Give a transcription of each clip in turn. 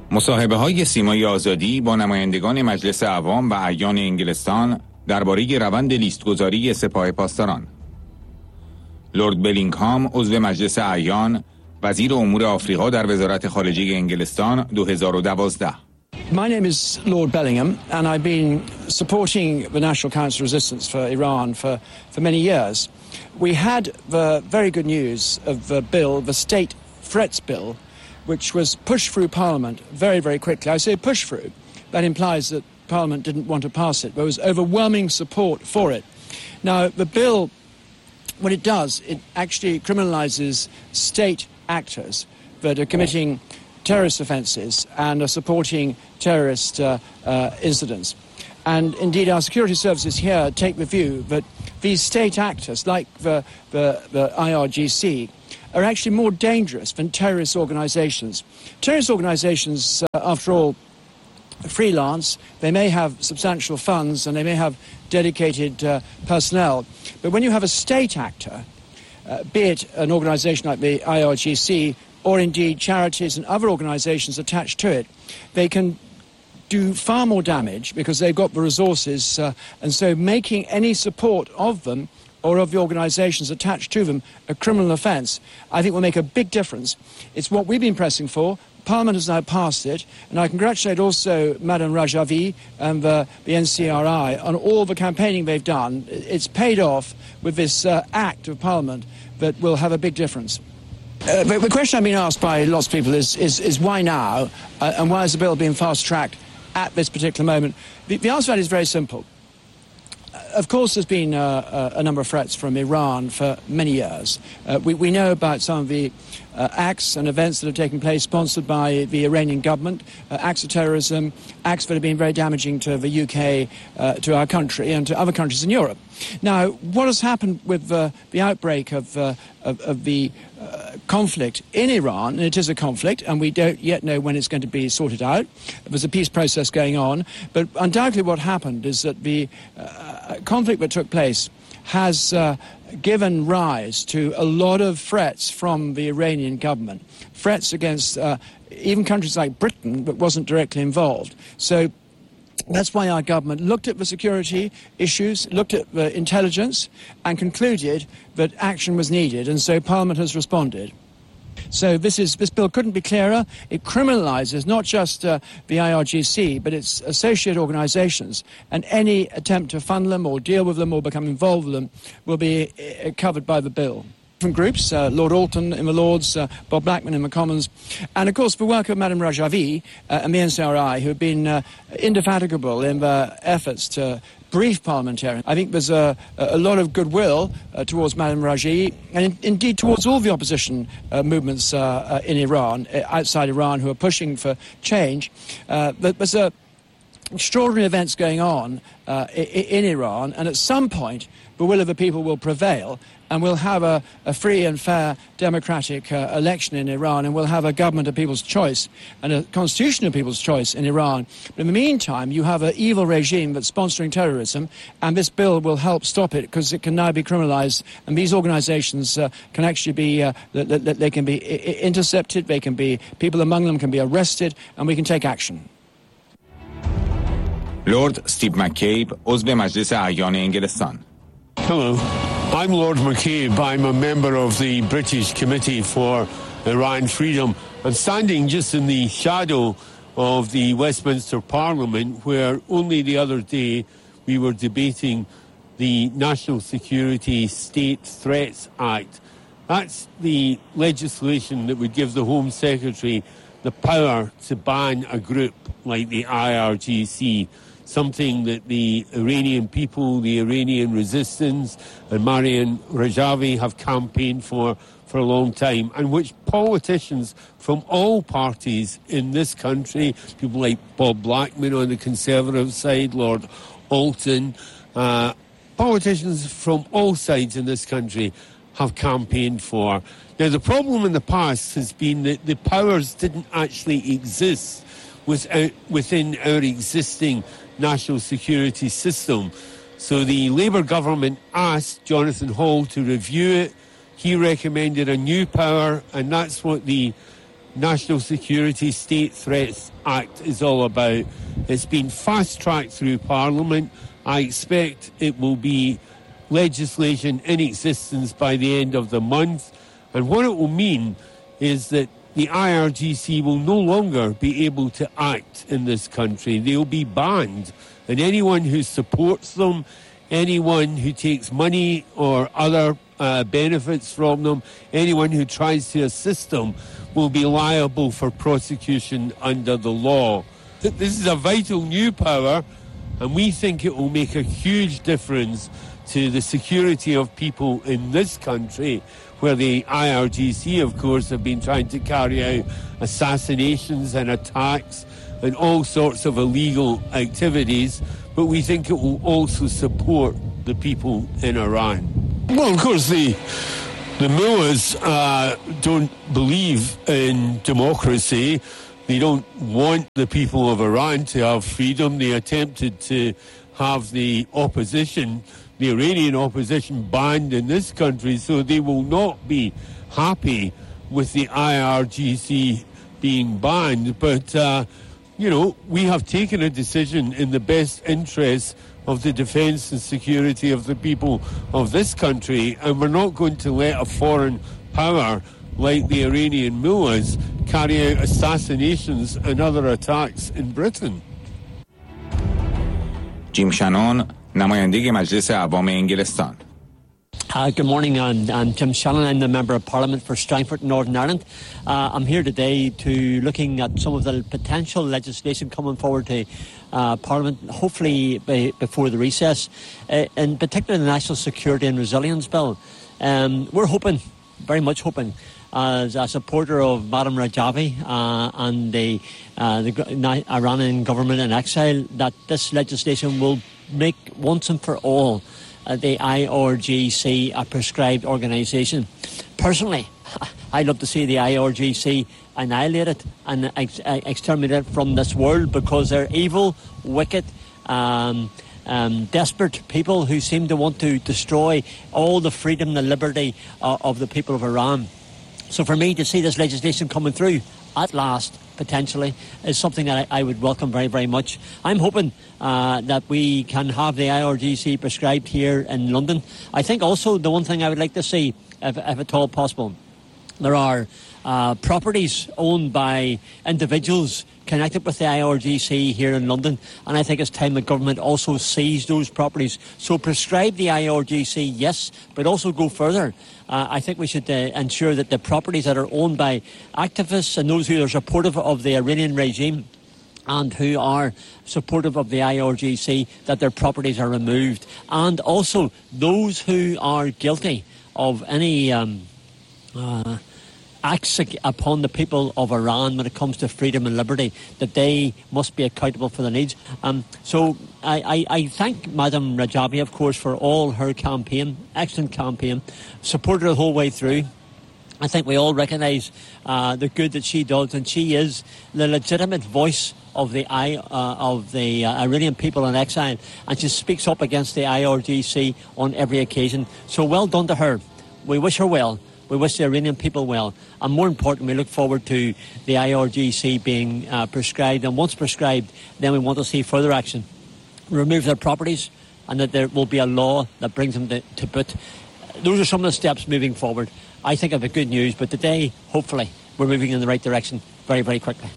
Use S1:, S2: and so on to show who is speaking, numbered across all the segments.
S1: مصاحبه‌های سیمای آزادی با نمایندگان مجلس عوام و اعیان انگلستان درباره روند لیستگذاری سپاه پاسداران. لورد بلینگهام عضو مجلس اعیان، وزیر امور آفریقا در وزارت خارجه انگلستان 2012.
S2: My name is Lord Bellingham, and I've been supporting the National Council Resistance for Iran for many years. We had the very good news of the bill, the State Threats Bill, which was pushed through Parliament very, very quickly. I say push through. That implies that Parliament didn't want to pass it. There was overwhelming support for it. Now, the bill, what it does, it actually criminalises state actors that are committing terrorist offences and are supporting terrorist incidents. And indeed, our security services here take the view that these state actors, like the IRGC, are actually more dangerous than terrorist organisations. Terrorist organisations, after all, are freelance. They may have substantial funds and they may have dedicated personnel. But when you have a state actor, be it an organisation like the IRGC or indeed charities and other organisations attached to it, they can do far more damage because they've got the resources, and so making any support of them or of the organisations attached to them a criminal offence, I think will make a big difference. It's what we've been pressing for. Parliament has now passed it, and I congratulate also Madame Rajavi and the NCRI on all the campaigning they've done. It's paid off with this act of Parliament that will have a big difference. The question I've been asked by lots of people is why now, and why is the bill being fast-tracked at this particular moment? The answer to that is very simple. Of course, there's been a number of threats from Iran for many years. We know about some of the acts and events that have taken place sponsored by the Iranian government, acts of terrorism, acts that have been very damaging to the UK, to our country and to other countries in Europe. Now, what has happened with the outbreak of the conflict in Iran, and it is a conflict, and we don't yet know when it's going to be sorted out. There's a peace process going on, but undoubtedly what happened is that the conflict that took place has given rise to a lot of threats from the Iranian government, threats against even countries like Britain that wasn't directly involved. So that's why our government looked at the security issues, looked at the intelligence, and concluded that action was needed, and so Parliament has responded. So this bill couldn't be clearer. It criminalises not just the IRGC, but its associate organisations, and any attempt to fund them or deal with them or become involved with them will be covered by the bill. Different groups, Lord Alton in the Lords, Bob Blackman in the Commons, and of course the work of Madame Rajavi and the NCRI, who have been indefatigable in their efforts to brief parliamentarians. I think there's a lot of goodwill towards Madame Rajavi and indeed towards all the opposition movements in Iran, outside Iran, who are pushing for change. There's extraordinary events going on in Iran, and at some point the will of the people will prevail, and we'll have a free and fair democratic election in Iran, and we'll have a government of people's choice and a constitution of people's choice in Iran. But in the meantime, you have an evil regime that's sponsoring terrorism, and this bill will help stop it because it can now be criminalised, and these organisations can actually be, they can be intercepted, they can be, people among them can be arrested, and we can take action.
S1: Lord Steve McCabe, عضو مجلس اعیان انگلستان.
S3: Hello, I'm Lord McCabe. I'm a member of the British Committee for Iran Freedom, and standing just in the shadow of the Westminster Parliament, where only the other day we were debating the National Security State Threats Act. That's the legislation that would give the Home Secretary the power to ban a group like the IRGC, something that the Iranian people, the Iranian resistance, and Mariam Rajavi have campaigned for a long time, and which politicians from all parties in this country, people like Bob Blackman on the Conservative side, Lord Alton, politicians from all sides in this country have campaigned for. Now, the problem in the past has been that the powers didn't actually exist within our existing national security system. So the Labour government asked Jonathan Hall to review it. He recommended a new power, and that's what the National Security State Threats Act is all about. It's been fast-tracked through Parliament. I expect it will be legislation in existence by the end of the month. And what it will mean is that the IRGC will no longer be able to act in this country. They'll be banned. And anyone who supports them, anyone who takes money or other benefits from them, anyone who tries to assist them will be liable for prosecution under the law. This is a vital new power, and we think it will make a huge difference to the security of people in this country, where the IRGC, of course, have been trying to carry out assassinations and attacks and all sorts of illegal activities. But we think it will also support the people in Iran. Well, of course, the mullahs don't believe in democracy. They don't want the people of Iran to have freedom. They attempted to have the opposition, the Iranian opposition, banned in this country, so they will not be happy with the IRGC being banned. But, we have taken a decision in the best interest of the defence and security of the people of this country, and we're not going to let a foreign power like the Iranian mullahs carry out assassinations and other attacks in Britain.
S1: جیم شانون، نماینده مجلس عوام انگلستان.
S2: Good morning, I'm Jim Shannon. I'm the Member of Parliament for Strangford, Northern Ireland. I'm here today to looking at some of the potential legislation coming forward to Parliament, hopefully before the recess, in particular the National Security and Resilience Bill. We're hoping, very much hoping, as a supporter of Madam Rajavi and the Iranian government in exile, that this legislation will make once and for all the IRGC a prescribed organisation. Personally, I'd love to see the IRGC annihilated and exterminated from this world, because they're evil, wicked, desperate people who seem to want to destroy all the freedom and liberty of the people of Iran. So for me to see this legislation coming through at last, potentially, is something that I would welcome very, very much. I'm hoping that we can have the IRGC prescribed here in London. I think also the one thing I would like to see, if at all possible, there are properties owned by individuals connected with the IRGC here in London, and I think it's time the government also sees those properties. So prescribe the IRGC, yes, but also go further. I think we should ensure that the properties that are owned by activists and those who are supportive of the Iranian regime and who are supportive of the IRGC, that their properties are removed. And also those who are guilty of any acts upon the people of Iran when it comes to freedom and liberty, that they must be accountable for their needs. So I thank Madam Rajavi, of course, for all her campaign, excellent campaign, supported her the whole way through. I think we all recognise the good that she does, and she is the legitimate voice of the Iranian people in exile, and she speaks up against the IRGC on every occasion. So well done to her. We wish her well. We wish the Iranian people well. And more important, we look forward to the IRGC being prescribed. And once prescribed, then we want to see further action. Remove their properties, and that there will be a law that brings them to boot. Those are some of the steps moving forward. I think of it good news, but today, hopefully, we're moving in the right direction very, very quickly.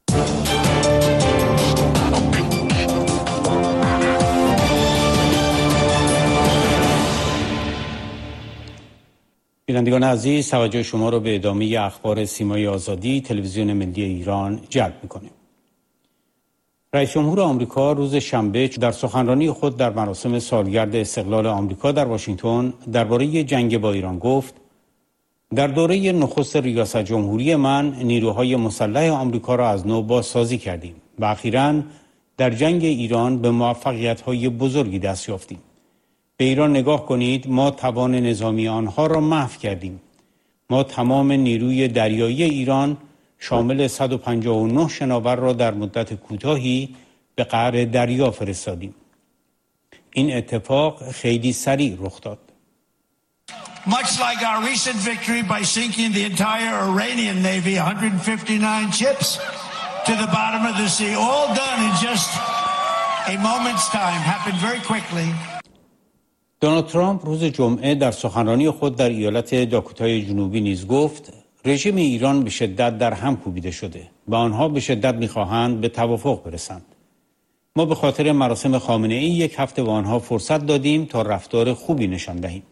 S4: بینندگان عزیز، توجه شما را به ادامه اخبار سیمای آزادی تلویزیون ملی ایران جلب می‌کنیم. رئیس جمهور آمریکا روز شنبه در سخنرانی خود در مراسم سالگرد استقلال آمریکا در واشنگتن درباره جنگ با ایران گفت: در دوره نخست ریاست جمهوری من نیروهای مسلح آمریکا را از نو بازسازی کردیم و اخیراً در جنگ ایران به موفقیت‌های بزرگی دست یافتیم. به ایران نگاه کنید، ما توان نظامی آنها را محو کردیم. ما تمام نیروی دریایی ایران شامل 159 شناور را در مدت کوتاهی به قعر دریا فرستادیم. این اتفاق خیلی سریع رخ داد.
S5: much like our recent victory by sinking the entire Iranian Navy, 159 ships to the bottom of the sea, all done in just a moment's time, happened very quickly.
S4: دونالد ترامپ روز جمعه در سخنرانی خود در ایالت داکوتای جنوبی نیز گفت رژیم ایران به شدت در هم کوبیده شده و آنها به شدت می‌خواهند به توافق برسند. ما به خاطر مراسم خامنه‌ای یک هفته به آنها فرصت دادیم تا رفتار خوبی نشان دهیم.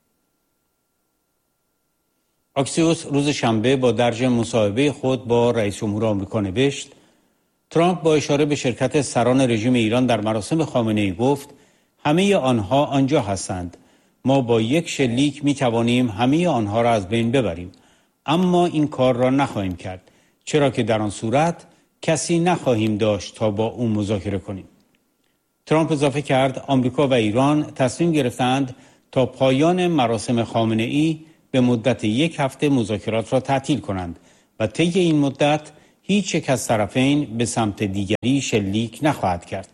S4: آکسیوس روز شنبه با درج مصاحبه خود با رئیس جمهور آمریکا نوشت ترامپ با اشاره به شرکت سران رژیم ایران در مراسم خامنه‌ای گفت همه آنها آنجا هستند. ما با یک شلیک می توانیم همه آنها را از بین ببریم. اما این کار را نخواهیم کرد. چرا که در آن صورت کسی نخواهیم داشت تا با او مذاکره کنیم. ترامپ اضافه کرد آمریکا و ایران تصمیم گرفتند تا پایان مراسم خامنه‌ای به مدت یک هفته مذاکرات را تعطیل کنند و طی این مدت هیچ یک از طرفین به سمت دیگری شلیک نخواهد کرد.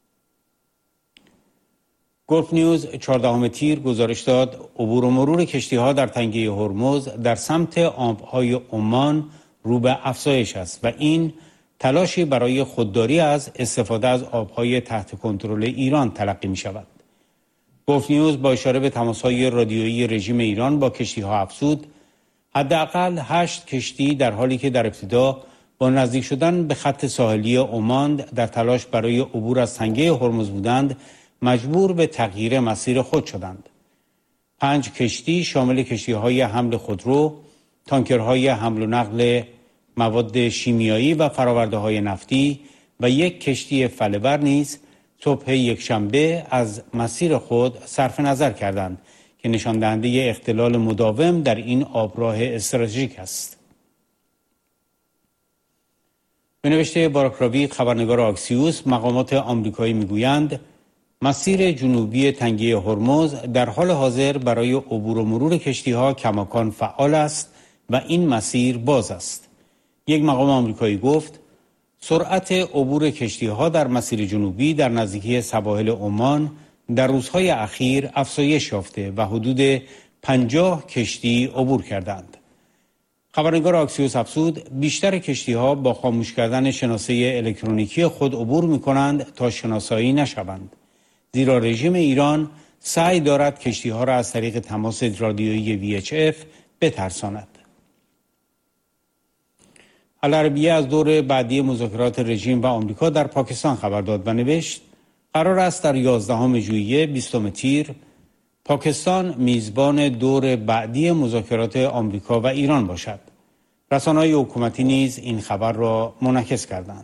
S4: گلف نیوز 14 تیر گزارش داد عبور و مرور کشتی‌ها در تنگه هرمز در سمت آب‌های عمان رو به افزایش است و این تلاشی برای خودداری از استفاده از آب‌های تحت کنترل ایران تلقی می‌شود. گلف نیوز با اشاره به تماس‌های رادیویی رژیم ایران با کشتی‌ها افزود حداقل 8 کشتی در حالی که در ابتدا با نزدیک شدن به خط ساحلی عمان در تلاش برای عبور از تنگه هرمز بودند مجبور به تغییر مسیر خود شدند. 5 کشتی شامل کشتی‌های حمل خودرو، تانکرهای حمل و نقل مواد شیمیایی و فرآورده‌های نفتی و یک کشتی فله‌بر نیز صبح یکشنبه از مسیر خود صرف نظر کردند که نشان دهنده اختلال مداوم در این آبراه استراتژیک است. به نوشته باراک راویق خبرنگار آکسیوس مقامات آمریکایی میگویند مسیر جنوبی تنگه هرمز در حال حاضر برای عبور و مرور کشتی‌ها کماکان فعال است و این مسیر باز است. یک مقام آمریکایی گفت سرعت عبور کشتی‌ها در مسیر جنوبی در نزدیکی سواحل عمان در روزهای اخیر افزایش یافته و حدود 50 کشتی عبور کردند. خبرنگار آکسیوس افزود بیشتر کشتی‌ها با خاموش کردن شناسه الکترونیکی خود عبور می‌کنند تا شناسایی نشوند. زیرا رژیم ایران سعی دارد کشتی‌ها را از طریق تماس رادیویی VHF بترساند. العربیه از دور بعدی مذاکرات رژیم و آمریکا در پاکستان خبر داد و نوشت قرار است در 11 ژوئیه 20 تیر پاکستان میزبان دور بعدی مذاکرات آمریکا و ایران باشد. رسانه‌های حکومتی نیز این خبر را منعکس کردند.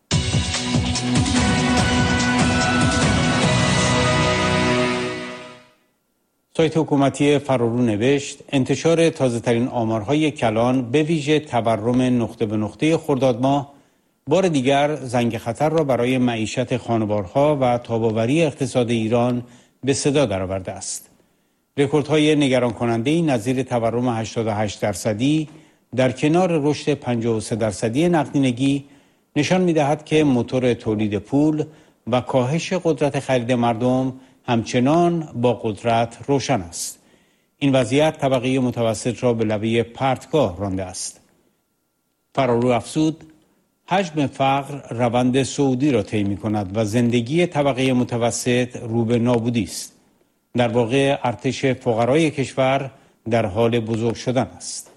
S4: سایت حکومتی فرارو نوشت انتشار تازه‌ترین آمارهای کلان به ویژه تورم نقطه به نقطه خرداد ماه بار دیگر زنگ خطر را برای معیشت خانوارها و تاب‌آوری اقتصاد ایران به صدا درآورده است. رکوردهای نگران کننده نظیر تورم 88% در کنار رشد 53% نقدینگی نشان می‌دهد که موتور تولید پول و کاهش قدرت خرید مردم همچنان با قدرت روشن است. این وضعیت طبقه متوسط را به لبه پرتگاه رانده است. فرارو افزود حجم فقر روند صعودی را طی می‌کند و زندگی طبقه متوسط رو به نابودی است. در واقع ارتش فقرای کشور در حال بزرگ شدن است.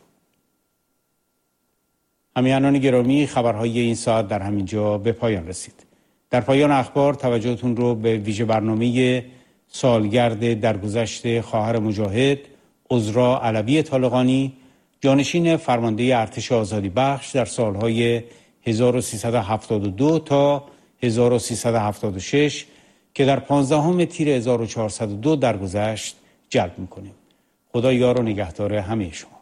S4: همیهنان گرامی خبرهای این ساعت در همین جا به پایان رسید. در پایان اخبار توجهتون رو به ویژه برنامه سالگرد درگذشت خواهر مجاهد عذرا علوی طالقانی جانشین فرمانده ارتش آزادی بخش در سالهای 1372 تا 1376 که در 15 تیر 1402 درگذشت جلب می‌کنیم. خدا یار و نگهدار همه شما.